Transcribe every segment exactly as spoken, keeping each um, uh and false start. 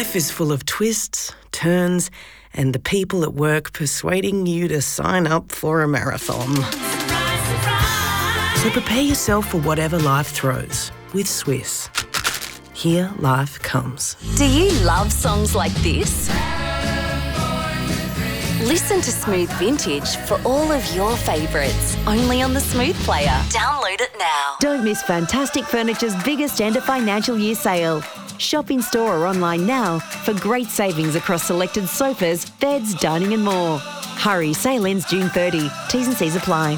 Life is full of twists, turns, and the people at work persuading you to sign up for a marathon. So prepare yourself for whatever life throws with Swiss. Here life comes. Do you love songs like this? Listen to Smooth Vintage for all of your favourites, only on the Smooth Player. Download it now. Don't miss Fantastic Furniture's biggest end of financial year sale. Shop in store or online now for great savings across selected sofas, beds, dining and more. Hurry, sale ends June thirtieth. T's and C's apply.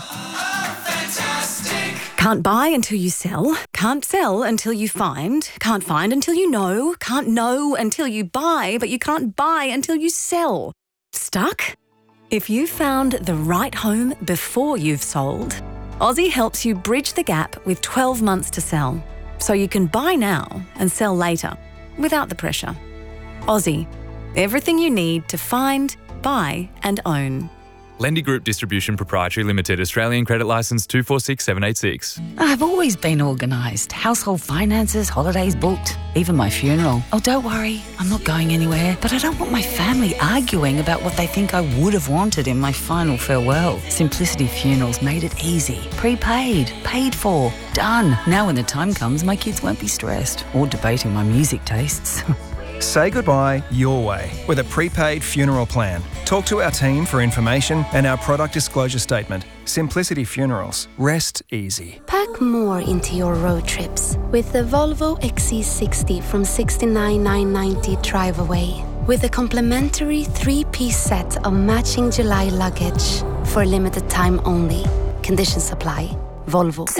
Can't buy until you sell. Can't sell until you find. Can't find until you know. Can't know until you buy, but you can't buy until you sell. Stuck? If you found the right home before you've sold, Aussie helps you bridge the gap with twelve months to sell, so you can buy now and sell later without the pressure. Aussie, everything you need to find, buy and own. Lendy Group Distribution Proprietary Limited, Australian Credit Licence two four six seven eight six. I've always been organised. Household finances, holidays booked, even my funeral. Oh, don't worry, I'm not going anywhere. But I don't want my family arguing about what they think I would have wanted in my final farewell. Simplicity Funerals made it easy. Prepaid, paid for, done. Now when the time comes, my kids won't be stressed or debating my music tastes. Say goodbye your way with a prepaid funeral plan. Talk to our team for information and our product disclosure statement. Simplicity Funerals. Rest easy. Pack more into your road trips with the Volvo X C sixty from sixty-nine thousand nine hundred ninety drive away. With a complimentary three-piece set of matching July luggage for limited time only. Conditions apply. Volvo.